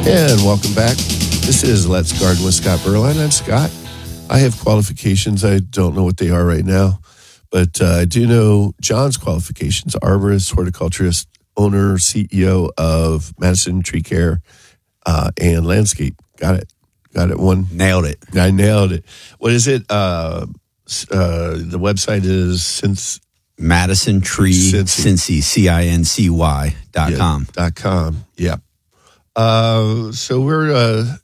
And welcome back. This is Let's Garden with Scott Berline. I'm Scott. I have qualifications. I don't know what they are right now, but I do know John's qualifications: arborist, horticulturist, owner, CEO of Madison Tree Care and Landscape. Got it. One. Nailed it. I nailed it. What is it? The website is Madison Tree Cincy, CINCY.com. .com. Yeah. So we're